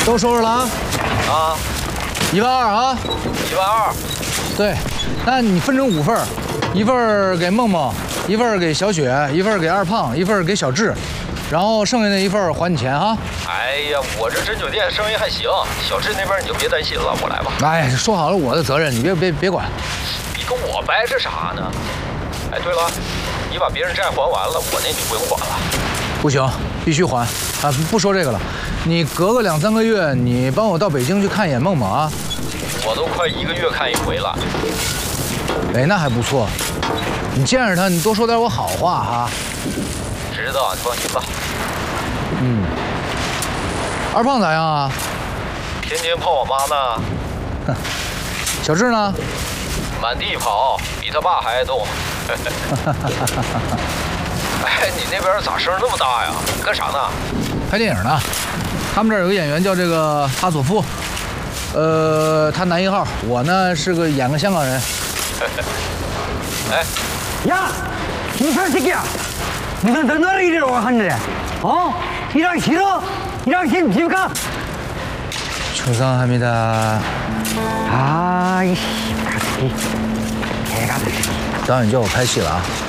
都收拾了啊？ 啊 12000啊 ，12000。 对，那你分成5份，1份给梦梦，1份给小雪，1份给二胖，1份给小智，然后剩下那1份还你钱啊。 哎呀，我这真酒店生意还行，小智那边你就别担心了，我来吧。 哎，说好了我的责任，你别管。 你跟我掰扯啥呢？哎，对了，你把别人债还完了，我那就不用还了。 不行，必须还啊！不说这个了，你隔个2、3个月，你帮我到北京去看一眼梦梦啊。 我都快1个月看一回了。 哎，那还不错。你见着他，你多说点我好话哈。 知道，你放心吧。 嗯。二胖咋样啊？ 天天泡我妈呢。 哼。小智呢？ 满地跑，比他爸还爱动。哎，你那边咋声那么大呀？干啥呢？ 拍电影呢。他们这儿有个演员叫这个哈索夫，他男1号，我呢是个演个香港人。 哎， 야! 이산 새끼야! 무슨 넌너를 이리로 하는데? 어? 일하기 싫어? 일하기 싫습니까? 죄송합니다. 아이씨, 개가. 导演叫我拍戏了啊。